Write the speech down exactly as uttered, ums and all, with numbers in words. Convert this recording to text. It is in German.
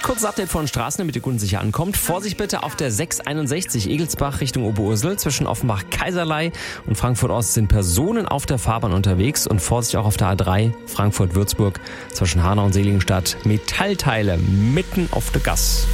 Kurzes Update von Straßen, damit ihr Kunden sicher ankommt. Vorsicht bitte auf der sechs einundsechzig Egelsbach Richtung Oberursel. Zwischen Offenbach-Kaiserlei und Frankfurt-Ost sind Personen auf der Fahrbahn unterwegs. Und Vorsicht auch auf der A drei Frankfurt-Würzburg zwischen Hanau und Seligenstadt. Metallteile mitten auf der Gas.